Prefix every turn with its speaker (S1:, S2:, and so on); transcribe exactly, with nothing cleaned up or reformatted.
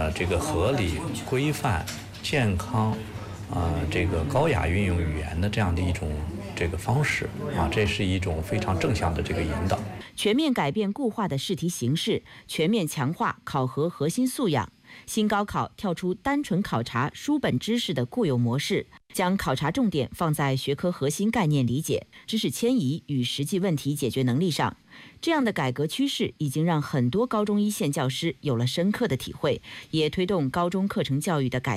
S1: 呃这个合理、规范、健康，呃这个高雅运用语言的这样的一种这个方式啊，这是一种非常正向的这个引导。
S2: 全面改变固化的试题形式，全面强化考核核心素养。新高考跳出单纯考察书本知识的固有模式，将考察重点放在学科核心概念理解、知识迁移与实际问题解决能力上。这样的改革趋势已经让很多高中一线教师有了深刻的体会，也推动高中课程教育的改